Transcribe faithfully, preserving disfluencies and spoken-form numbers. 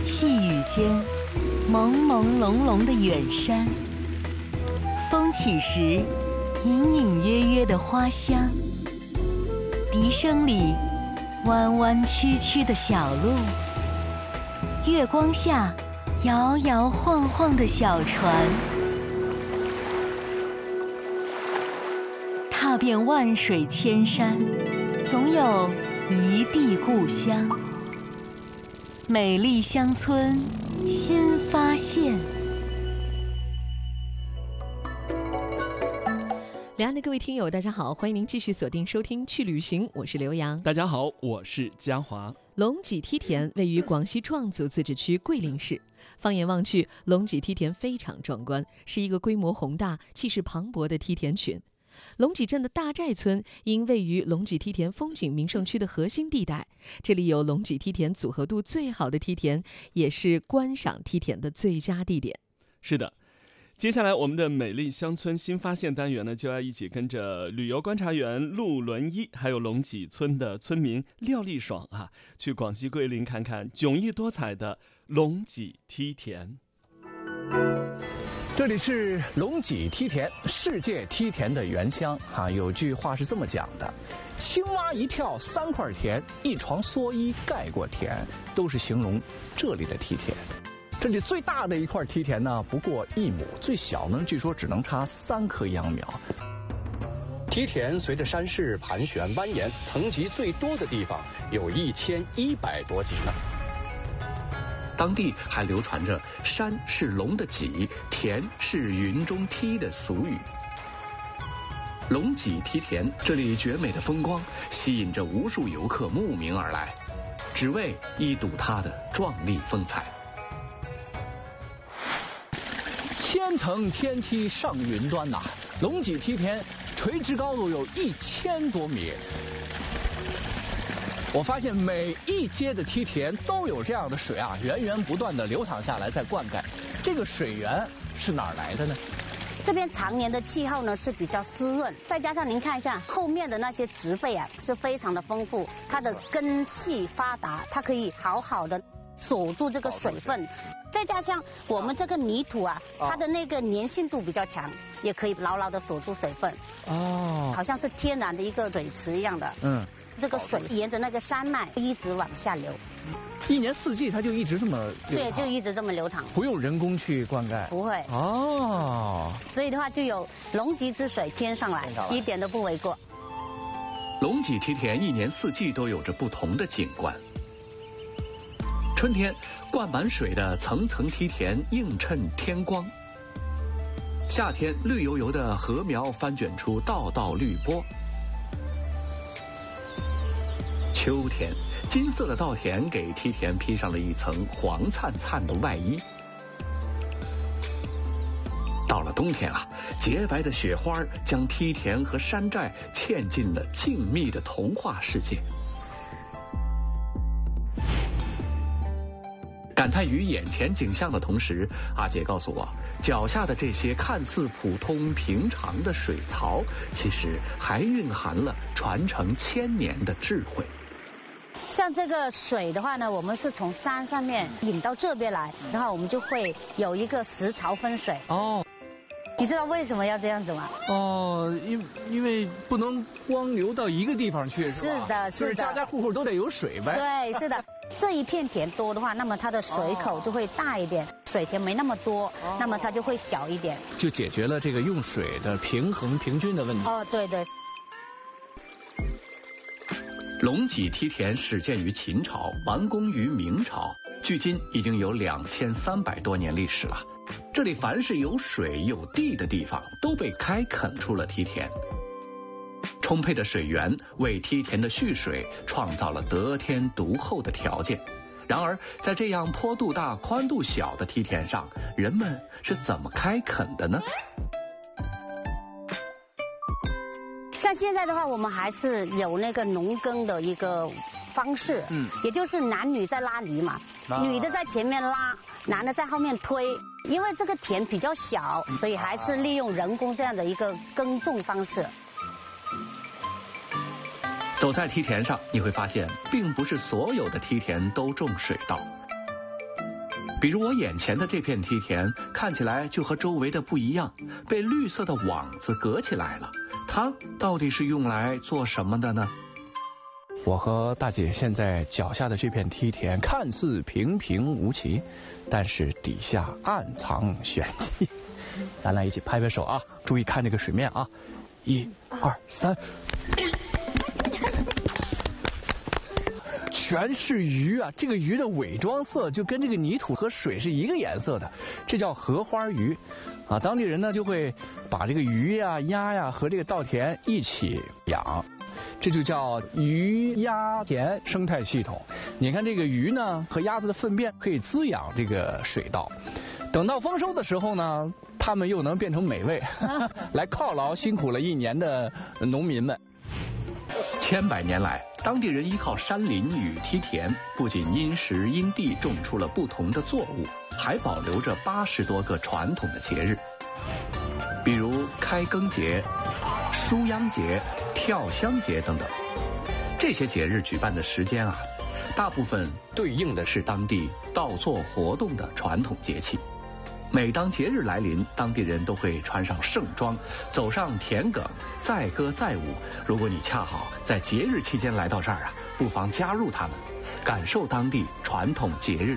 细雨间，朦朦胧胧的远山，风起时，隐隐约约的花香，笛声里，弯弯曲曲的小路，月光下，摇摇晃晃的小船，踏遍万水千山，总有一地故乡。美丽乡村新发现。 两岸的各位听友大家好，欢迎您继续锁定收听去旅行，我是刘洋。 大家好，我是嘉华。 龙脊梯田位于广西壮族自治区桂林市，放眼望去，龙脊梯田非常壮观，是一个规模宏大、气势磅礴的梯田群。龙脊镇的大寨村因位于龙脊梯田风景名胜区的核心地带，这里有龙脊梯田组合度最好的梯田，也是观赏梯田的最佳地点。 是的，接下来我们的美丽乡村新发现单元呢，就要一起跟着旅游观察员陆伦一，还有龙脊村的村民廖丽爽啊，去广西桂林看看迥异多彩的龙脊梯田。 这里是龙脊梯田，世界梯田的原乡啊。有句话是这么讲的：青蛙一跳三块田，一床蓑衣盖过田，都是形容这里的梯田。这里最大的一块梯田呢，不过一亩，最小呢，据说只能插三棵秧苗。梯田随着山势盘旋蜿蜒，层级最多的地方有一千一百多级呢。当地还流传着“山是龙的脊，田是云中梯”的俗语。龙脊梯田，这里绝美的风光吸引着无数游客慕名而来，只为一睹它的壮丽风采。千层天梯上云端呐、啊，龙脊梯田垂直高度有一千多米。我发现每一阶的梯田都有这样的水啊，源源不断的流淌下来，在灌溉。这个水源是哪儿来的呢？ 这边常年的气候呢是比较湿润，再加上您看一下后面的那些植被啊，是非常的丰富，它的根系发达，它可以好好的锁住这个水分。再加上我们这个泥土啊，它的那个粘性度比较强，也可以牢牢的锁住水分。哦，好像是天然的一个水池一样的。嗯。这个水沿着那个山脉一直往下流， 一年四季它就一直这么流对，就一直这么流淌， 不用人工去灌溉， 不会哦。 所以的话，就有龙脊之水天上来，一点都不为过。 龙脊梯田一年四季都有着不同的景观。春天，灌满水的层层梯田映衬天光；夏天，绿油油的禾苗翻卷出道道绿波。秋天，金色的稻田给梯田披上了一层黄灿灿的外衣。到了冬天啊，洁白的雪花将梯田和山寨嵌进了静谧的童话世界。感叹于眼前景象的同时，阿姐告诉我，脚下的这些看似普通平常的水槽，其实还蕴含了传承千年的智慧。 像这个水的话呢，我们是从山上面引到这边来，然后我们就会有一个十槽分水。哦，你知道为什么要这样子吗？ 哦，因因为不能光流到一个地方去，是吧？ 是的，是的， 就是家家户户都得有水呗。 对，是的。这一片田多的话，那么它的水口就会大一点；水田没那么多，那么它就会小一点。 就解决了这个用水的平衡平均的问题。 哦，对对。 龙脊梯田始建于秦朝，完工于明朝，距今已经有两千三百多年历史了。这里凡是有水有地的地方，都被开垦出了梯田。充沛的水源为梯田的蓄水创造了得天独厚的条件。然而，在这样坡度大、宽度小的梯田上，人们是怎么开垦的呢？ 像现在的话，我们还是有那个农耕的一个方式，嗯，也就是男女在拉犁嘛，啊、女的在前面拉，男的在后面推。因为这个田比较小，所以还是利用人工这样的一个耕种方式。 走在梯田上，你会发现，并不是所有的梯田都种水稻。 比如我眼前的这片梯田，看起来就和周围的不一样，被绿色的网子隔起来了。它到底是用来做什么的呢？我和大姐现在脚下的这片梯田看似平平无奇，但是底下暗藏玄机。咱俩一起拍拍手啊，注意看这个水面啊，一、二、三。全是鱼啊！这个鱼的伪装色就跟这个泥土和水是一个颜色的，这叫荷花鱼，啊，当地人呢就会把这个鱼呀、鸭呀和这个稻田一起养，这就叫鱼鸭田生态系统。你看这个鱼呢和鸭子的粪便可以滋养这个水稻，等到丰收的时候呢，它们又能变成美味，来犒劳辛苦了一年的农民们。千百年来，当地人依靠山林与梯田，不仅因时因地种出了不同的作物，还保留着八十多个传统的节日，比如开耕节、书秧节、跳香节等等。这些节日举办的时间啊，大部分对应的是当地稻作活动的传统节气。每当节日来临，当地人都会穿上盛装，走上田埂，载歌载舞。如果你恰好在节日期间来到这儿啊，不妨加入他们，感受当地传统节日